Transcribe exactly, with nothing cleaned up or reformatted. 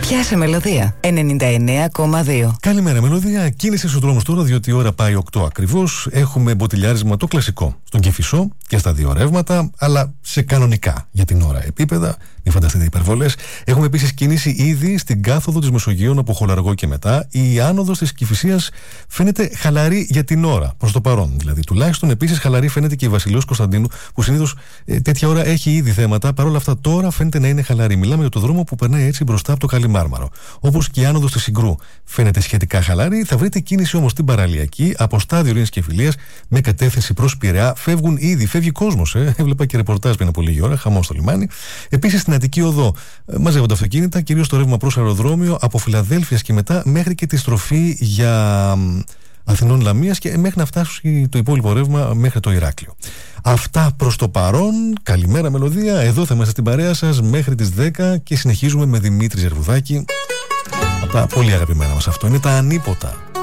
Πιάσε Μελωδία ενενήντα εννέα κόμμα δύο. Καλημέρα Μελωδία, κίνηση στους δρόμους τώρα, διότι η ώρα πάει οκτώ ακριβώς. Έχουμε μποτιλιάρισμα το κλασικό στον Κηφισό και στα δύο ρεύματα, αλλά σε κανονικά για την ώρα επίπεδα. Μην φανταστείτε υπερβολές. Έχουμε επίσης κίνηση ήδη στην κάθοδο της Μεσογείων από Χολαργό και μετά. Η άνοδος της Κηφισίας φαίνεται χαλαρή για την ώρα, προς το παρόν δηλαδή. Τουλάχιστον επίσης χαλαρή φαίνεται και η Βασιλέως Κωνσταντίνου, που συνήθως ε, τέτοια ώρα έχει ήδη θέματα. Παρ' όλα αυτά τώρα φαίνεται να είναι χαλαρή. Μιλάμε για το δρόμο που περνάει έτσι μπροστά από το Καλιμάρμαρο. Όπως και η άνοδος της Συγκρού φαίνεται σχετικά χαλαρή. Θα βρείτε κίνηση όμως στην παραλιακή, από στάδιο Ειρήνης και Φιλίας, με κατεύθυνση προς Πειραιά. Φεύγουν ήδη, φεύγει κόσμος. Ε. Έβλεπα και ρεπορτάζ πριν από λίγη ώρα, χαμό στο λιμάνι. Επίσης στην Αττική Οδό ε, μαζεύονται αυτοκίνητα, κυρίως το ρεύμα προς αεροδρόμιο, από Φιλαδέλφειας και μετά μέχρι και τη στροφή για Αθηνών Λαμίας και μέχρι να φτάσει το υπόλοιπο ρεύμα μέχρι το Ηράκλειο. Αυτά προς το παρόν. Καλημέρα Μελωδία. Εδώ θα είμαστε στην παρέα σας μέχρι τις δέκα και συνεχίζουμε με Δημήτρη Ζερβουδάκη. Από τα πολύ αγαπημένα μας αυτό είναι τα ανίποτα.